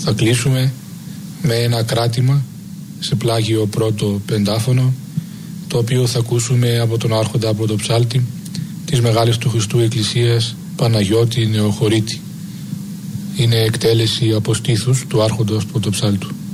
Θα κλείσουμε με ένα κράτημα σε πλάγιο πρώτο πεντάφωνο, το οποίο θα ακούσουμε από τον Άρχοντα Πρωτοψάλτη της Μεγάλης του Χριστού Εκκλησίας Παναγιώτη Νεοχωρίτη. Είναι εκτέλεση από στήθους του Άρχοντος Πρωτοψάλτου.